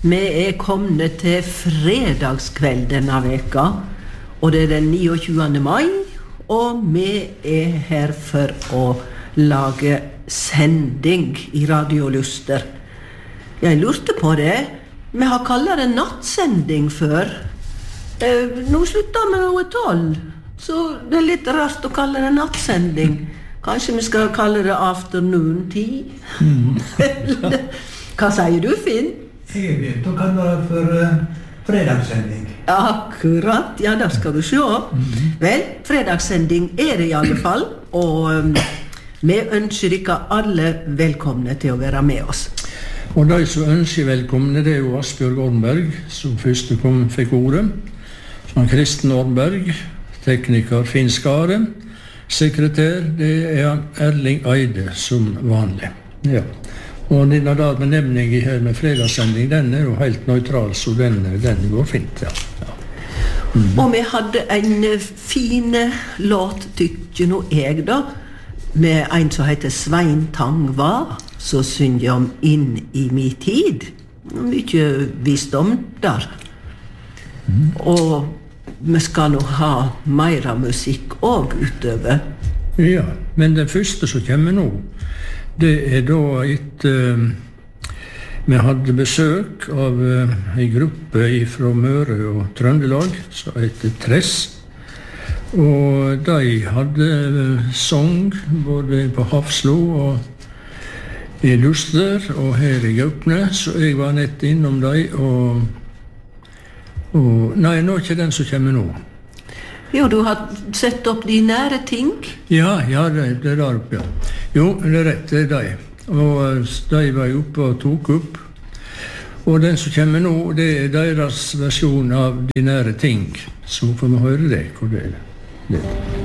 Vi kommet til fredagskveld denne veka, og det den 29. mai, og vi her for å lage sending I Radio Luster. Jeg lurte på det. Vi har kallet det nattsending før. Nå slutter vi noe 12, så det litt rart å kalle det nattsending. Kanskje vi skal kalle det afternoon tea? Hva sier du, Finn? Jeg vet å kalle det for fredagssending. Akkurat, ja, da skal du se. Vel, fredagssending det I alle fall, og vi ønsker dere alle velkomne til å være med oss. Og de som ønsker velkomne, det jo Asbjørg Ornberg, som første fikk ordet. Som Kristen Ornberg, tekniker Finn Skare, sekretær, det Erling Eide som vanlig. Ja. Og denne benevningen her med fredagssending, den jo helt nøytral, så den går fint, ja. Og vi hadde en fin låt, tykker nå jeg da, med en som heter Svein Tangva, som synger om Inn I min tid. Mye visdom der. Og vi skal nå ha mer musikk også utover. Ja, men den første som kommer nå, det da vi hadde besøk av en gruppe fra Møre og Trøndelag, som heter Tress. Og de hadde sång både på Hafslo og I Luster og her I Gaupne, så jeg var nett innom dem, og nei, nå ikke den som kommer nå. Jo, du har sett opp de nære ting. Ja, det der oppe, ja. Jo, det rett, det de. Og de var oppe og tok opp. Og den som kommer nå, det deres versjon av de nære ting. Så får vi høre det, hvor det